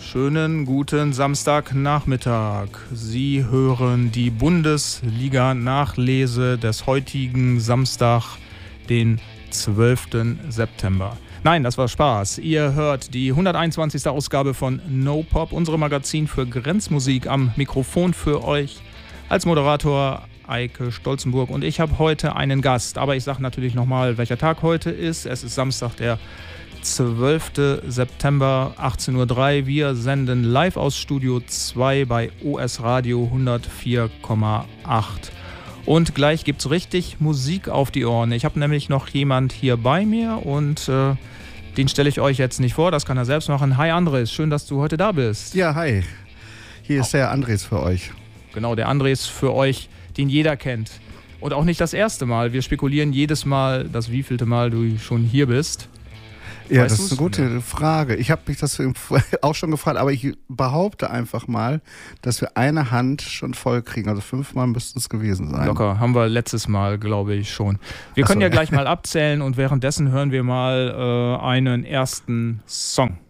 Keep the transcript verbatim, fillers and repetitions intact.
Schönen guten Samstagnachmittag. Sie hören die Bundesliga-Nachlese des heutigen Samstag, den zwölften September. Nein, das war Spaß. Ihr hört die hunderteinundzwanzigste Ausgabe von No Pop, unserem Magazin für Grenzmusik. Am Mikrofon für euch als Moderator Eike Stolzenburg. Und ich habe heute einen Gast. Aber ich sage natürlich nochmal, welcher Tag heute ist. Es ist Samstag, der zwölften September, achtzehn Uhr drei. Wir senden live aus Studio zwei bei O S Radio hundertvier Komma acht. Und gleich gibt's richtig Musik auf die Ohren. Ich habe nämlich noch jemand hier bei mir und äh, den stelle ich euch jetzt nicht vor, das kann er selbst machen. Hi Andres, schön, dass du heute da bist. Ja, hi. Hier ist der Andres für euch. Genau, der Andres für euch, den jeder kennt. Und auch nicht das erste Mal. Wir spekulieren jedes Mal, das wievielte Mal du schon hier bist. Ja, weißt das ist eine gute ja. Frage. Ich habe mich das auch schon gefragt, aber ich behaupte einfach mal, dass wir eine Hand schon voll kriegen. Also fünfmal müssten es gewesen sein. Locker, haben wir letztes Mal, glaube ich, schon. Wir Ach können so, ja ja. gleich mal abzählen und währenddessen hören wir mal äh, einen ersten Song.